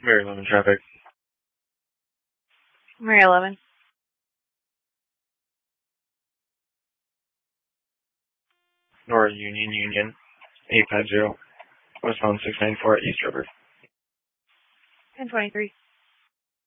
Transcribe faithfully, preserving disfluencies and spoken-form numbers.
Mary Lemon traffic. Mary Lemon. Nora Union Union. eight five zero. Westbound six ninety-four at East River. ten twenty-three.